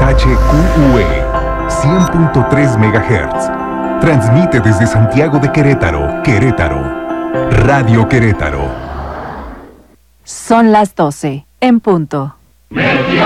HQUE 100.3 MHz. Transmite desde Santiago de Querétaro, Querétaro. Radio Querétaro. Son las 12, en punto.